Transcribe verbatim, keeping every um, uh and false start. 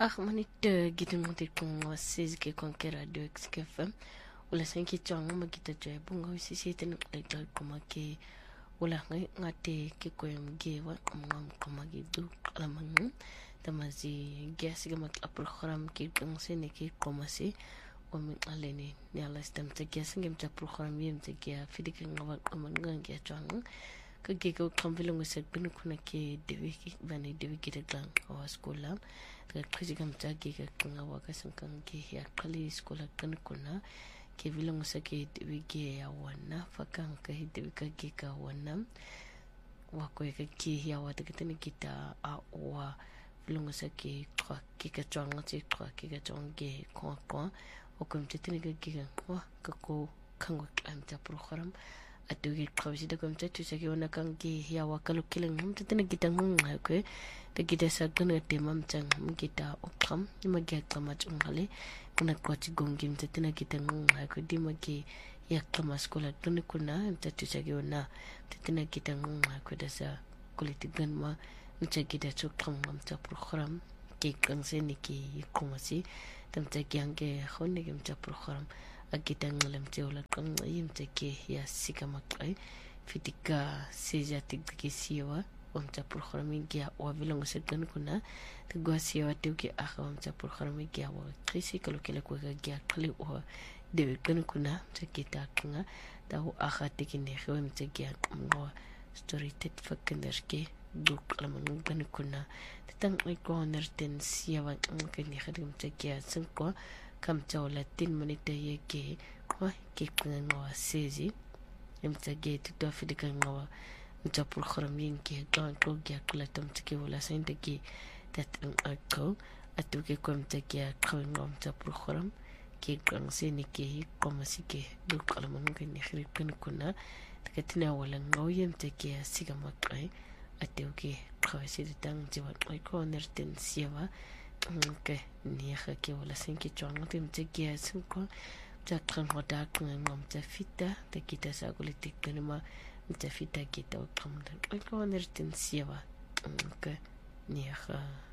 Ach manit gitu ngotit kung wasis ke kung ke radio X K F M wala san ki chong ma kita joy bunga wisi si tin like dal kuma ke wala ngai ngate ke ko yam ge wa ngam kuma gi du alamang tamazi gas ga mat program ki kung se ne ki kuma si o mi aleni ni ala stem te gas ngem ta program yem te ge fidik ngawa kuma ngang ge chong ka ge ko kambilong se bin kuna ke dewi ki bani dewi ki taglang o skola ka krizigam ta ge ka ngawa ka sangkang ge ya kali skola kan kuna ke bilong sa ke dewi ge ya wana fakang ka dewi ka ge ka wana wa ko ka ke ya wa ta kitani kita a wa bilong sa ke kwa ke ka chong ti kwa ke ka chong ge kwa kwa o kum te tini ka ge wa ka ko kangwa klam ta program atugi kawisi da kom tatu sa kiwana kangi ya wakalu kilang hum tatu na kita ngung hakwe da kita sa gana te mamchang hum kita okam ni magi akama chung hale kuna kwa chigongim tatu na kita ngung hakwe di magi ya kama skola tuni kuna tatu sa kiwana tatu na kita ngung hakwe da sa kuliti ganma ncha kita chukam mamcha program ki kangse ni ki kumasi tamcha kiange khone kimcha program agita ngalam teola kang yim teke ya sikamakay fitika seja tigki siwa wamcha programming ya wa bilong segan kuna tagwa siwa tuki akha wamcha programming ya wa krisi kalo kele ko ga kali wa de kan kuna takita kanga daw akha tikine khwem teke ngwa story tet fakenderke duk alaman gan kuna tang ay ko nerten siwa ang kini khadim teke sangko kam chawla tin manita ye ke wa ke ngwa sezi emta ge to fidika ngwa mta program yin ke kan ko ge kula tam tike wala sain de ge that an akko atu ke kom ta ge kan mta program ke kan se ni ke ko masike du kala man ke ni khiri kan kuna takatina wala ngoyem te ke siga makai atu ke khawsi de tang jiwa ko nerten siwa ke ni kha ke wala sen ki chong tim te ge sun ko ta kan hoda kan ngam ta fita te kita sa ko le tik ma ta fita kita o kam da ko nerten siwa ke ni kha